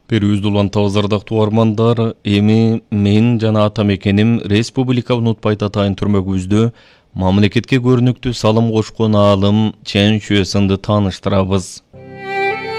Берүүздү улантабыздардактуу армандар, эми мен жана атам экеним республика унутпайт атайын түрмөгүбүздө мамлекетке көрүнүктүү салым кошкон аалым Чен Шуэ сынды тааныштырабыз.